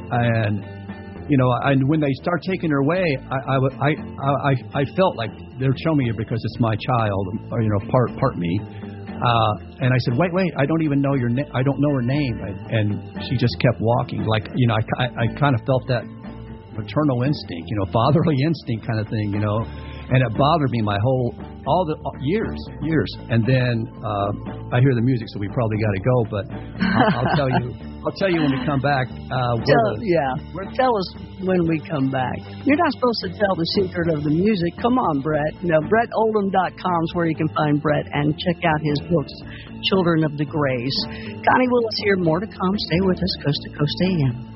And when they start taking her away, I felt like they're showing me it because it's my child, or part me. And I said, wait, I don't even know your name. I don't know her name. And she just kept walking. Like, I kind of felt that maternal instinct, fatherly instinct kind of thing, and it bothered me all the years. And then I hear the music, so we probably got to go. But I'll tell you when we come back. Tell us when we come back. You're not supposed to tell the secret of the music. Come on, Brett. BrettOldham.com is where you can find Brett and check out his books, Children of the Grays. Connie Willis here. More to come. Stay with us. Coast to Coast AM.